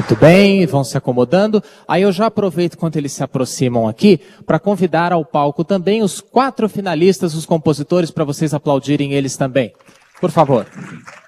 Muito bem, vão se acomodando. Aí eu já aproveito enquanto eles se aproximam aqui para convidar ao palco também os 4 finalistas, os compositores, para vocês aplaudirem eles também. Por favor.